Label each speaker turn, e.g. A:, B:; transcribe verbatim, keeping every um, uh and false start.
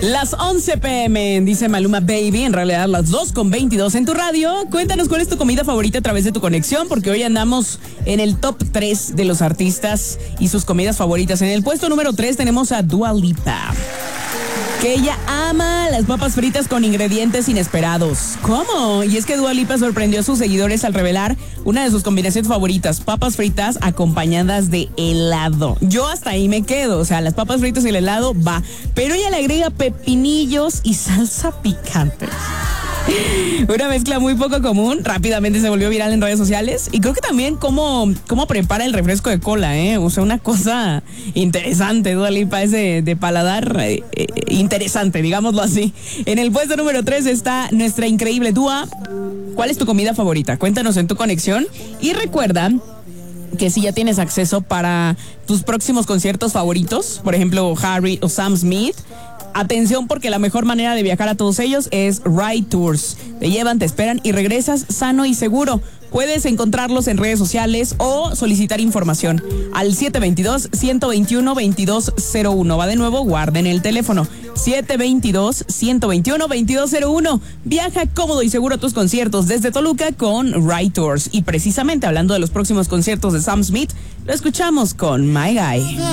A: Las once pe eme, dice Maluma Baby, en realidad las dos con veintidós en tu radio. Cuéntanos cuál es tu comida favorita a través de tu conexión, porque hoy andamos en el top tres de los artistas y sus comidas favoritas. En el puesto número tres tenemos a Dua Lipa, que ella ama las papas fritas con ingredientes inesperados. ¿Cómo? Y es que Dua Lipa sorprendió a sus seguidores al revelar una de sus combinaciones favoritas, papas fritas acompañadas de helado. Yo hasta ahí me quedo, o sea, las papas fritas y el helado va, pero ella le agrega pepinillos y salsa picante. Una mezcla muy poco común, rápidamente se volvió viral en redes sociales. Y creo que también cómo, cómo prepara el refresco de cola, ¿eh? O sea, una cosa interesante. Dua Lipa es de, de paladar eh, eh, interesante, digámoslo así. En el puesto número tres está nuestra increíble Dua. ¿Cuál es tu comida favorita? Cuéntanos en tu conexión. Y recuerda que si ya tienes acceso para tus próximos conciertos favoritos, por ejemplo, Harry o Sam Smith, atención, porque la mejor manera de viajar a todos ellos es Ride Tours. Te llevan, te esperan y regresas sano y seguro. Puedes encontrarlos en redes sociales o solicitar información al siete dos dos, uno dos uno, dos dos cero uno. Va de nuevo, guarden el teléfono. siete dos dos, uno dos uno, dos dos cero uno. Viaja cómodo y seguro a tus conciertos desde Toluca con Ride Tours. Y precisamente hablando de los próximos conciertos de Sam Smith, lo escuchamos con My Guy.